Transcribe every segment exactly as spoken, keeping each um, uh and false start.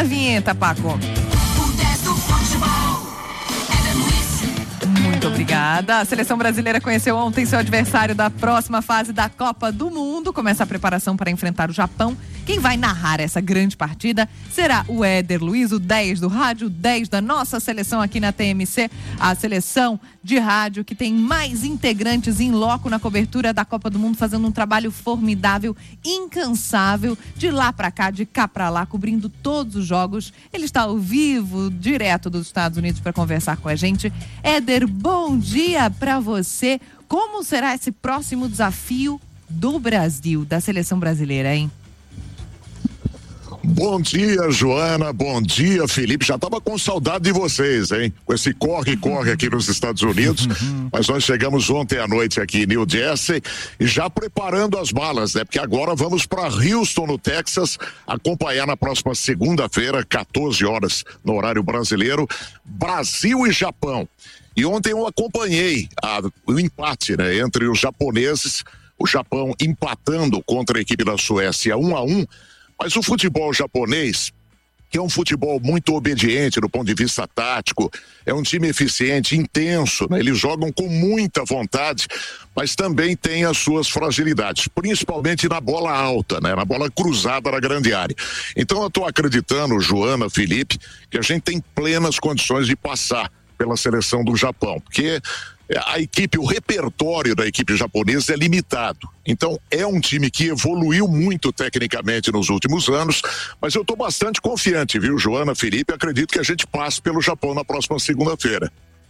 vinheta, Paco. Muito obrigada. A seleção brasileira conheceu ontem seu adversário da próxima fase da Copa do Mundo. Começa a preparação para enfrentar o Japão. Quem vai narrar essa grande partida será o Éder Luiz, o dez do rádio, o dez da nossa seleção aqui na T M C, a seleção de rádio que tem mais integrantes em loco na cobertura da Copa do Mundo, fazendo um trabalho formidável, incansável, de lá para cá, de cá para lá, cobrindo todos os jogos. Ele está ao vivo, direto dos Estados Unidos, para conversar com a gente. Éder, bom dia para você. Como será esse próximo desafio do Brasil, da seleção brasileira, hein? Bom dia, Joana, bom dia, Felipe. Já tava com saudade de vocês, hein? Com esse corre-corre aqui nos Estados Unidos. Mas nós chegamos ontem à noite aqui em New Jersey e já preparando as malas, né? Porque agora vamos para Houston, no Texas, acompanhar na próxima segunda-feira, quatorze horas, no horário brasileiro, Brasil e Japão. E ontem eu acompanhei a, o empate, né? Entre os japoneses, o Japão empatando contra a equipe da Suécia um a um. Mas o futebol japonês, que é um futebol muito obediente do ponto de vista tático, é um time eficiente, intenso, né? Eles jogam com muita vontade, mas também tem as suas fragilidades, principalmente na bola alta, né? Na bola cruzada na grande área. Então eu estou acreditando, Joana, Felipe, que a gente tem plenas condições de passar pela seleção do Japão, porque a equipe, o repertório da equipe japonesa é limitado. Então é um time que evoluiu muito tecnicamente nos últimos anos, mas eu estou bastante confiante, viu, Joana, Felipe? Acredito que a gente passe pelo Japão na próxima segunda-feira.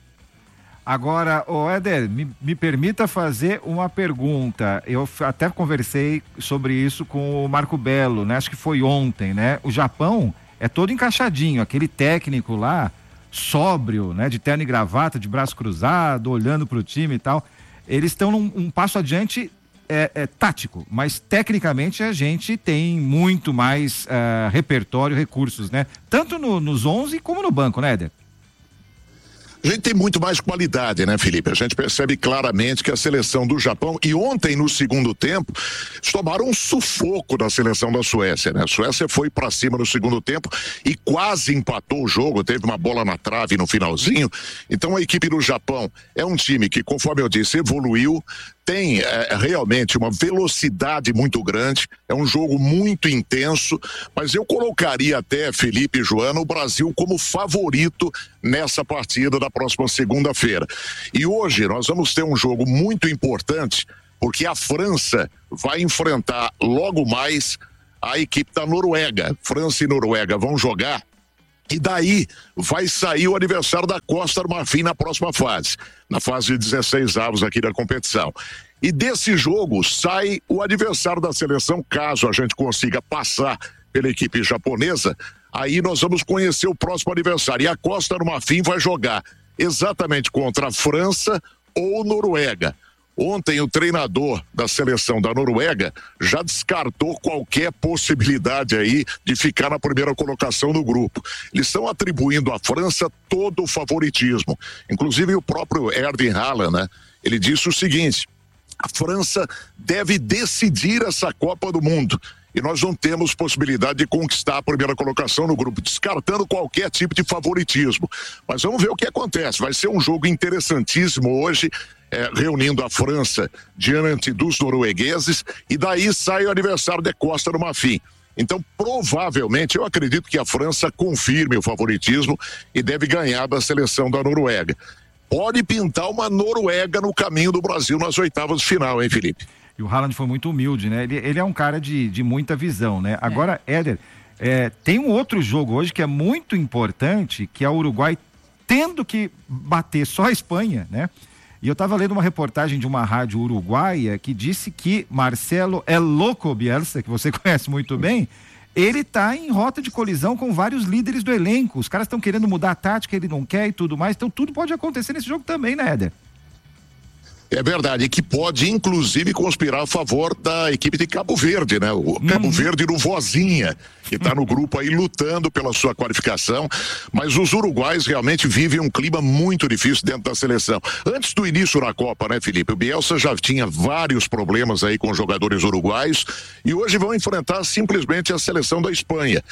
Agora, ô Éder, me, me permita fazer uma pergunta. Eu até conversei sobre isso com o Marco Belo, né? Acho que foi ontem, né? O Japão é todo encaixadinho, aquele técnico lá, sóbrio, né, de terno e gravata, de braço cruzado, olhando para o time e tal. Eles estão num um passo adiante é, é, tático, mas tecnicamente a gente tem muito mais uh, repertório, recursos, né? Tanto no, nos onze como no banco, né, Éder? A gente tem muito mais qualidade, né, Felipe? A gente percebe claramente que a seleção do Japão, e ontem no segundo tempo, tomaram um sufoco da seleção da Suécia, né? A Suécia foi pra cima no segundo tempo e quase empatou o jogo, teve uma bola na trave no finalzinho. Então a equipe do Japão é um time que, conforme eu disse, evoluiu, tem é, realmente uma velocidade muito grande, é um jogo muito intenso, mas eu colocaria até, Felipe e Joana, o Brasil como favorito nessa partida da próxima segunda-feira. E hoje nós vamos ter um jogo muito importante, porque a França vai enfrentar logo mais a equipe da Noruega. França e Noruega vão jogar. E daí vai sair o adversário da Costa do Marfim na próxima fase, na fase de dezesseis avos aqui da competição. E desse jogo sai o adversário da seleção, caso a gente consiga passar pela equipe japonesa, aí nós vamos conhecer o próximo adversário. E a Costa do Marfim vai jogar exatamente contra a França ou Noruega. Ontem o treinador da seleção da Noruega já descartou qualquer possibilidade aí de ficar na primeira colocação do grupo. Eles estão atribuindo à França todo o favoritismo. Inclusive o próprio Erling Haaland, né? Ele disse o seguinte: a França deve decidir essa Copa do Mundo. E nós não temos possibilidade de conquistar a primeira colocação no grupo, descartando qualquer tipo de favoritismo. Mas vamos ver o que acontece. Vai ser um jogo interessantíssimo hoje, é, reunindo a França diante dos noruegueses, e daí sai o adversário da Costa do Marfim. Então, provavelmente, eu acredito que a França confirme o favoritismo e deve ganhar da seleção da Noruega. Pode pintar uma Noruega no caminho do Brasil nas oitavas de final, hein, Felipe? E o Haaland foi muito humilde, né? Ele, ele é um cara de, de muita visão, né? Agora, é. Éder, é, tem um outro jogo hoje que é muito importante, que é o Uruguai tendo que bater só a Espanha, né? E eu estava lendo uma reportagem de uma rádio uruguaia que disse que Marcelo El Loco Bielsa, que você conhece muito bem, ele está em rota de colisão com vários líderes do elenco. Os caras estão querendo mudar a tática, ele não quer e tudo mais. Então tudo pode acontecer nesse jogo também, né, Éder? É verdade, e que pode inclusive conspirar a favor da equipe de Cabo Verde, né? O Cabo uhum. Verde no Vozinha, que está no grupo aí lutando pela sua qualificação, mas os uruguais realmente vivem um clima muito difícil dentro da seleção. Antes do início da Copa, né, Felipe? O Bielsa já tinha vários problemas aí com os jogadores uruguaios e hoje vão enfrentar simplesmente a seleção da Espanha.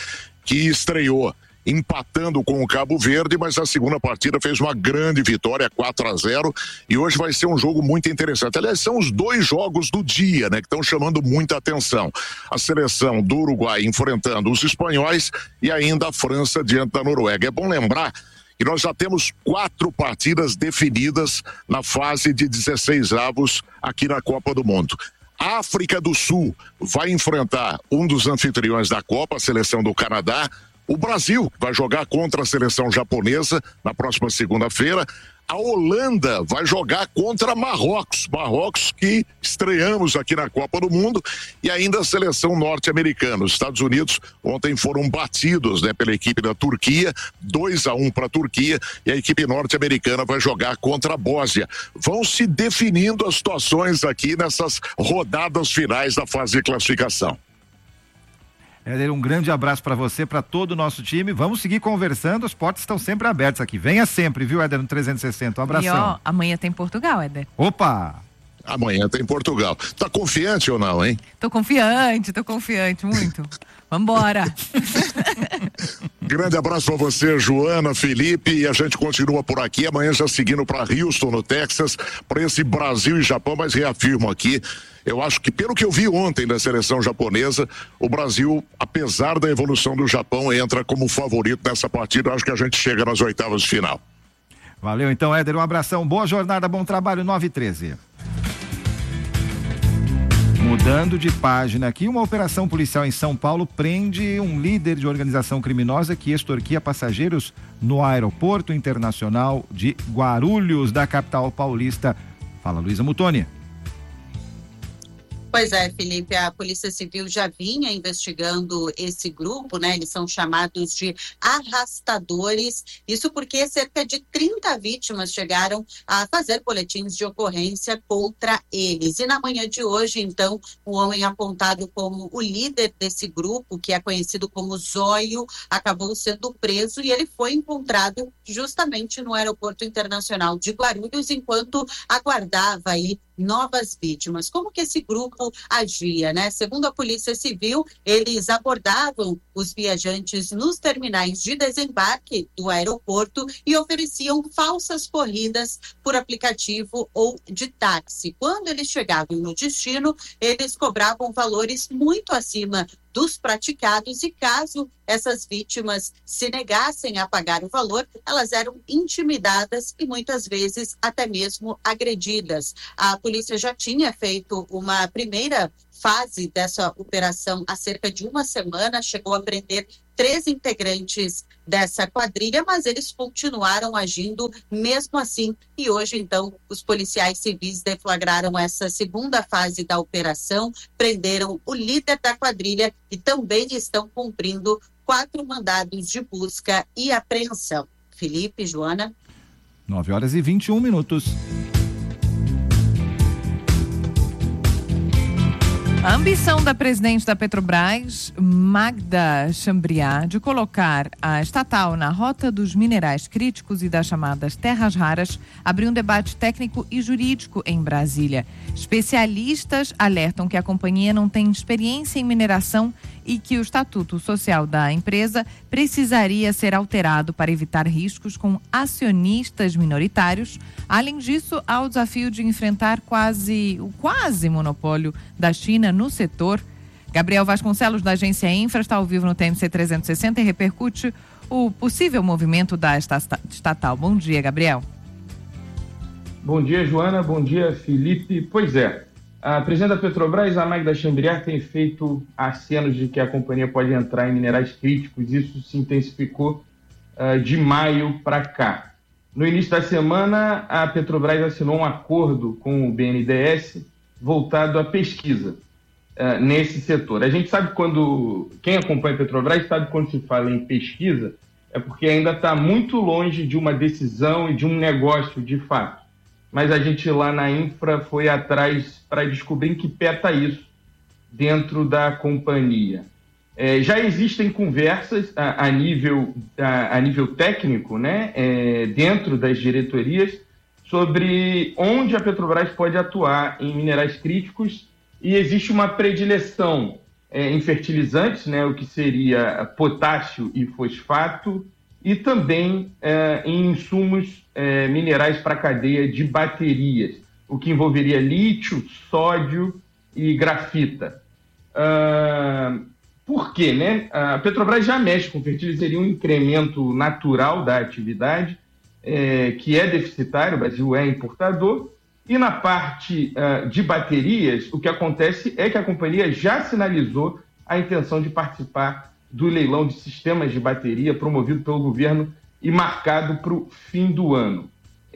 que estreou empatando com o Cabo Verde, mas a segunda partida fez uma grande vitória, quatro a zero, e hoje vai ser um jogo muito interessante. Aliás, são os dois jogos do dia, né, que estão chamando muita atenção. A seleção do Uruguai enfrentando os espanhóis e ainda a França diante da Noruega. É bom lembrar que nós já temos quatro partidas definidas na fase de dezesseis avos aqui na Copa do Mundo. A África do Sul vai enfrentar um dos anfitriões da Copa, a seleção do Canadá. O Brasil vai jogar contra a seleção japonesa na próxima segunda-feira. A Holanda vai jogar contra Marrocos. Marrocos que estreamos aqui na Copa do Mundo. E ainda a seleção norte-americana. Os Estados Unidos ontem foram batidos, né, pela equipe da Turquia. dois a um para a Turquia. E a equipe norte-americana vai jogar contra a Bósnia. Vão se definindo as situações aqui nessas rodadas finais da fase de classificação. Éder, um grande abraço para você, para todo o nosso time. Vamos seguir conversando, as portas estão sempre abertas aqui. Venha sempre, viu, Éder, no trezentos e sessenta. Um abração. E ó, amanhã tem Portugal, Éder. Opa! Amanhã tem Portugal. Tá confiante ou não, hein? Tô confiante, tô confiante, muito. Vambora! Grande abraço pra você, Joana, Felipe, e a gente continua por aqui, amanhã já seguindo para Houston, no Texas, para esse Brasil e Japão, mas reafirmo aqui, eu acho que pelo que eu vi ontem da seleção japonesa, o Brasil, apesar da evolução do Japão, entra como favorito nessa partida, eu acho que a gente chega nas oitavas de final. Valeu então, Éder, um abração, boa jornada, bom trabalho, nove e treze. Mudando de página aqui, uma operação policial em São Paulo prende um líder de organização criminosa que extorquia passageiros no aeroporto internacional de Guarulhos, da capital paulista. Fala, Luísa Mutoni. Pois é, Felipe, a Polícia Civil já vinha investigando esse grupo, né? Eles são chamados de arrastadores, isso porque cerca de trinta vítimas chegaram a fazer boletins de ocorrência contra eles. E na manhã de hoje, então, o homem apontado como o líder desse grupo, que é conhecido como Zóio, acabou sendo preso e ele foi encontrado justamente no Aeroporto Internacional de Guarulhos, enquanto aguardava aí novas vítimas. Como que esse grupo agia, né? Segundo a Polícia Civil, eles abordavam os viajantes nos terminais de desembarque do aeroporto e ofereciam falsas corridas por aplicativo ou de táxi. Quando eles chegavam no destino, eles cobravam valores muito acima dos praticados e caso essas vítimas se negassem a pagar o valor, elas eram intimidadas e muitas vezes até mesmo agredidas. A polícia já tinha feito uma primeira fase dessa operação há cerca de uma semana, chegou a prender três integrantes dessa quadrilha, mas eles continuaram agindo mesmo assim. E hoje, então, os policiais civis deflagraram essa segunda fase da operação, prenderam o líder da quadrilha e também estão cumprindo quatro mandados de busca e apreensão. Felipe, Joana. nove horas e vinte e um minutos. A ambição da presidente da Petrobras, Magda Chambriard, de colocar a estatal na rota dos minerais críticos e das chamadas terras raras, abriu um debate técnico e jurídico em Brasília. Especialistas alertam que a companhia não tem experiência em mineração e que o estatuto social da empresa precisaria ser alterado para evitar riscos com acionistas minoritários. Além disso, há o desafio de enfrentar quase o quase monopólio da China no setor. Gabriel Vasconcelos, da agência Infra, está ao vivo no T M C trezentos e sessenta e repercute o possível movimento da estatal. Bom dia, Gabriel. Bom dia, Joana. Bom dia, Felipe. Pois é, a presidente da Petrobras, a Magda Chambriard, tem feito acenos de que a companhia pode entrar em minerais críticos. Isso se intensificou uh, de maio para cá. No início da semana, a Petrobras assinou um acordo com o B N D E S voltado à pesquisa uh, nesse setor. A gente sabe quando, quem acompanha a Petrobras sabe quando se fala em pesquisa, é porque ainda está muito longe de uma decisão e de um negócio de fato. Mas a gente lá na Infra foi atrás para descobrir em que pé está isso dentro da companhia. É, já existem conversas a, a, nível, a, a nível técnico, né, é, dentro das diretorias, sobre onde a Petrobras pode atuar em minerais críticos e existe uma predileção é, em fertilizantes, né, o que seria potássio e fosfato, e também é, em insumos é, minerais para a cadeia de baterias, o que envolveria lítio, sódio e grafita. Uh, por quê, né? A Petrobras já mexe com fertilizantes, seria um incremento natural da atividade, é, que é deficitário, o Brasil é importador, e na parte uh, de baterias, o que acontece é que a companhia já sinalizou a intenção de participar do leilão de sistemas de bateria promovido pelo governo e marcado para o fim do ano.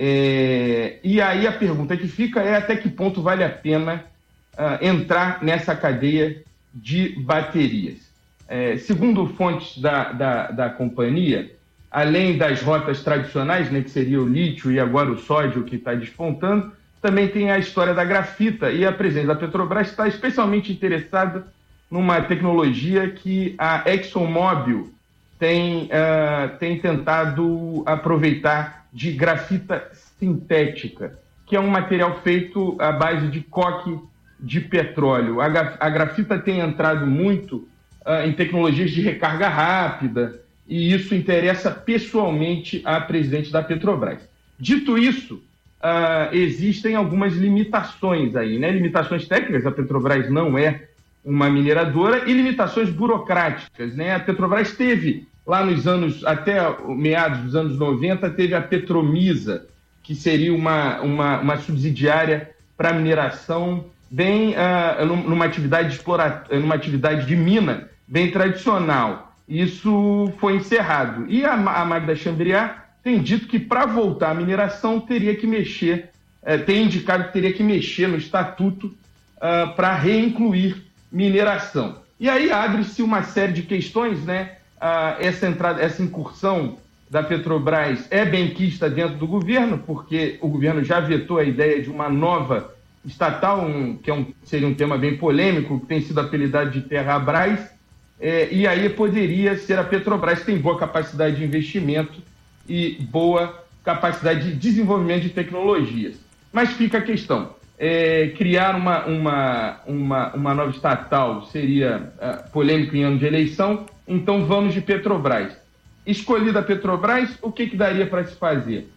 É, e aí a pergunta que fica é até que ponto vale a pena uh, entrar nessa cadeia de baterias. É, segundo fontes da, da, da companhia, além das rotas tradicionais, né, que seria o lítio e agora o sódio que está despontando, também tem a história da grafita, e a presidente da Petrobras está especialmente interessada numa tecnologia que a ExxonMobil tem, uh, tem tentado aproveitar de grafita sintética, que é um material feito à base de coque de petróleo. A, a grafita tem entrado muito uh, em tecnologias de recarga rápida, e isso interessa pessoalmente à presidente da Petrobras. Dito isso, uh, existem algumas limitações aí, né? Limitações técnicas, a Petrobras não é uma mineradora, e limitações burocráticas, né? A Petrobras teve, lá nos anos, até meados dos anos noventa, teve a Petromisa, que seria uma, uma, uma subsidiária para mineração, bem uh, numa atividade de exploração, numa atividade de mina bem tradicional. Isso foi encerrado. E a, a Magda Chambriard tem dito que para voltar à mineração teria que mexer, eh, tem indicado que teria que mexer no estatuto uh, para reincluir mineração. E aí abre-se uma série de questões, né? Ah, essa entrada, essa incursão da Petrobras é benquista dentro do governo, porque o governo já vetou a ideia de uma nova estatal, um, que é um, seria um tema bem polêmico, que tem sido apelidado de Terrabras, é, e aí poderia ser a Petrobras, que tem boa capacidade de investimento e boa capacidade de desenvolvimento de tecnologias. Mas fica a questão. É, criar uma, uma, uma, uma nova estatal seria uh, polêmico em ano de eleição, então vamos de Petrobras. Escolhida a Petrobras, o que, que daria para se fazer?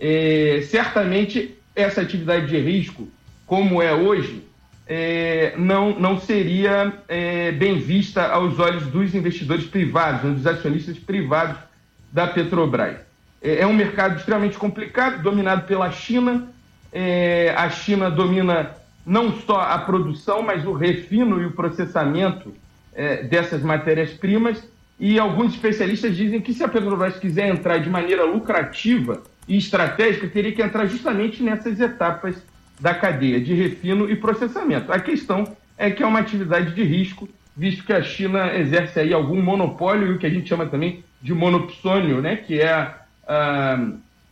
É, certamente essa atividade de risco, como é hoje, é, não, não seria é, bem vista aos olhos dos investidores privados, dos acionistas privados da Petrobras. É, é um mercado extremamente complicado, dominado pela China. É, a China domina não só a produção, mas o refino e o processamento é, dessas matérias-primas, e alguns especialistas dizem que se a Petrobras quiser entrar de maneira lucrativa e estratégica, teria que entrar justamente nessas etapas da cadeia de refino e processamento. A questão é que é uma atividade de risco, visto que a China exerce aí algum monopólio, e o que a gente chama também de monopsônio, né, que é a...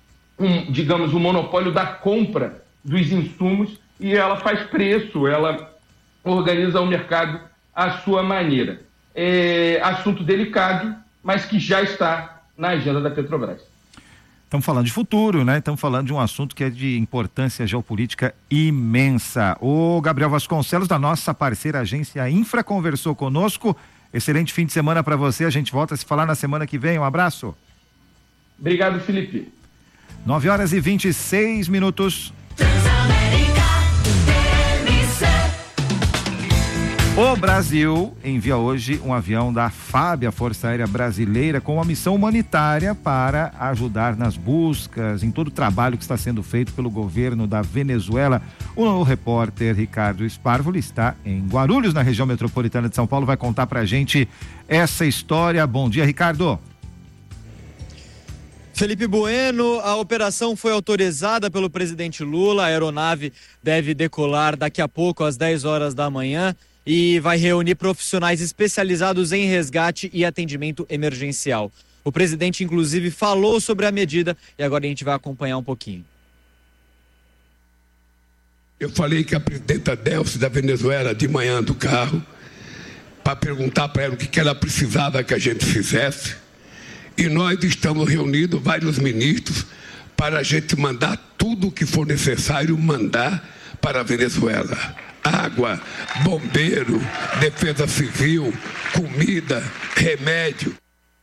Um, digamos, o monopólio da compra dos insumos, e ela faz preço, ela organiza o mercado à sua maneira. É assunto delicado, mas que já está na agenda da Petrobras. Estamos falando de futuro, né? Estamos falando de um assunto que é de importância geopolítica imensa. O Gabriel Vasconcelos, da nossa parceira agência Infra, conversou conosco. Excelente fim de semana para você. A gente volta a se falar na semana que vem. Um abraço. Obrigado, Felipe. nove horas e vinte e seis minutos. O Brasil envia hoje um avião da FAB, a Força Aérea Brasileira, com uma missão humanitária para ajudar nas buscas, em todo o trabalho que está sendo feito pelo governo da Venezuela. O repórter Ricardo Sparvoli está em Guarulhos, na região metropolitana de São Paulo, vai contar pra gente essa história. Bom dia, Ricardo. Felipe Bueno, a operação foi autorizada pelo presidente Lula. A aeronave deve decolar daqui a pouco, às dez horas da manhã, e vai reunir profissionais especializados em resgate e atendimento emergencial. O presidente, inclusive, falou sobre a medida e agora a gente vai acompanhar um pouquinho. Eu falei que a presidenta Delcy da Venezuela, de manhã do carro, para perguntar para ela o que ela precisava que a gente fizesse. E nós estamos reunidos, vários ministros, para a gente mandar tudo o que for necessário mandar para a Venezuela. água, bombeiro, defesa civil, comida, remédio.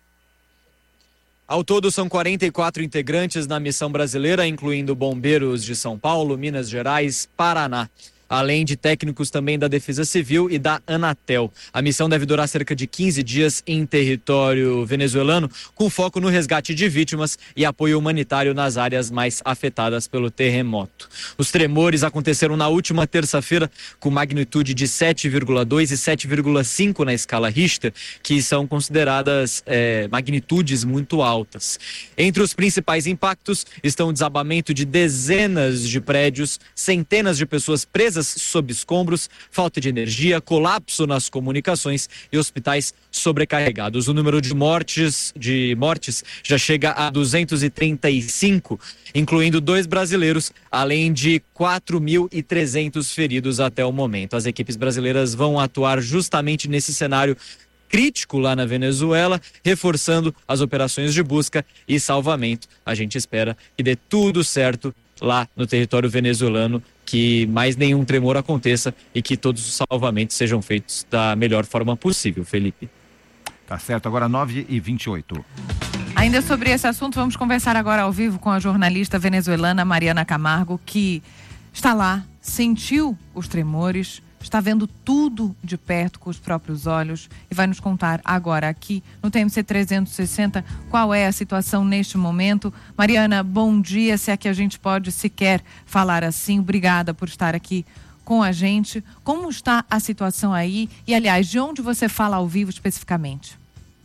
Ao todo, são quarenta e quatro integrantes na missão brasileira, incluindo bombeiros de São Paulo, Minas Gerais, Paraná, além de técnicos também da Defesa Civil e da Anatel. A missão deve durar cerca de quinze dias em território venezuelano, com foco no resgate de vítimas e apoio humanitário nas áreas mais afetadas pelo terremoto. Os tremores aconteceram na última terça-feira, com magnitude de sete vírgula dois e sete vírgula cinco na escala Richter, que são consideradas é, magnitudes muito altas. Entre os principais impactos estão o desabamento de dezenas de prédios, centenas de pessoas presas sob escombros, falta de energia, colapso nas comunicações e hospitais sobrecarregados. O número de mortes, de mortes já chega a duzentos e trinta e cinco, incluindo dois brasileiros, além de quatro mil e trezentos feridos até o momento. As equipes brasileiras vão atuar justamente nesse cenário crítico lá na Venezuela, reforçando as operações de busca e salvamento. A gente espera que dê tudo certo lá no território venezuelano, que mais nenhum tremor aconteça e que todos os salvamentos sejam feitos da melhor forma possível, Felipe. Tá certo, agora nove e vinte e oito. Ainda sobre esse assunto, vamos conversar agora ao vivo com a jornalista venezuelana Mariana Camargo, que está lá, sentiu os tremores, está vendo tudo de perto com os próprios olhos e vai nos contar agora aqui no T M C trezentos e sessenta qual é a situação neste momento. Mariana, bom dia, se é que a gente pode sequer falar assim. Obrigada por estar aqui com a gente. Como está a situação aí? E, aliás, de onde você fala ao vivo especificamente?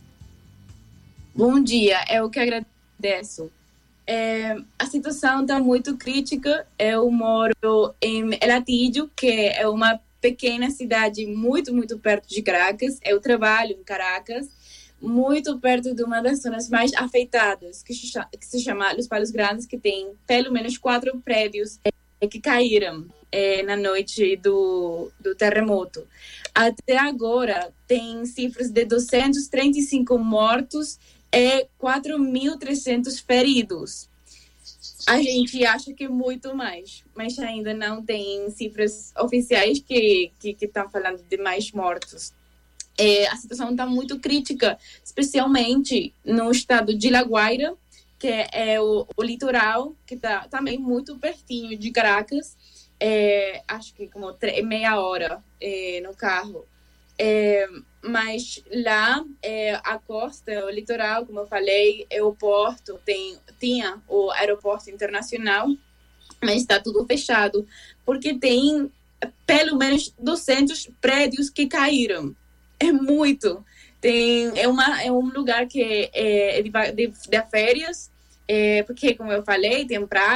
Bom dia, eu que agradeço. É, a situação está muito crítica. Eu moro em El Atillo, que é uma pequena cidade muito, muito perto de Caracas. Eu trabalho em Caracas, muito perto de uma das zonas mais afetadas, que se chama, que se chama Los Palos Grandes, que tem pelo menos quatro prédios é, que caíram é, na noite do, do terremoto. Até agora, tem cifras de duzentos e trinta e cinco mortos e quatro mil e trezentos feridos. A gente acha que é muito mais, mas ainda não tem cifras oficiais que que estão falando de mais mortos. É, a situação está muito crítica, especialmente no estado de La Guaira, que é o, o litoral, que está também muito pertinho de Caracas, é, acho que como três, meia hora é, no carro. É, mas lá é, a costa, o litoral, como eu falei, é o porto, tem, tinha o aeroporto internacional, mas está tudo fechado, porque tem pelo menos duzentos prédios que caíram. É muito. Tem, é, uma, é um lugar que é, é de, de, de férias, é, porque, como eu falei, tem praia,